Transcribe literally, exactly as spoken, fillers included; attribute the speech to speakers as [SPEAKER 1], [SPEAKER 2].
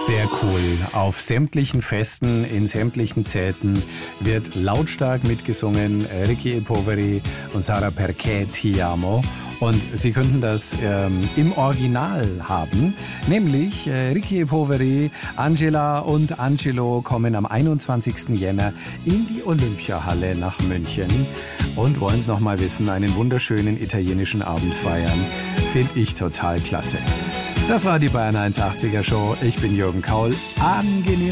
[SPEAKER 1] Sehr cool. Auf sämtlichen Festen, in sämtlichen Zelten wird lautstark mitgesungen. Ricky e Poveri und Sarah Perché Ti amo. Und Sie könnten das ähm, im Original haben, nämlich äh, Ricky e Poveri, Angela und Angelo kommen am einundzwanzigsten Jänner in die Olympiahalle nach München und wollen es nochmal wissen, einen wunderschönen italienischen Abend feiern. Finde ich total klasse. Das war die Bayern eins achtziger Show. Ich bin Jürgen Kaul. Angenehm.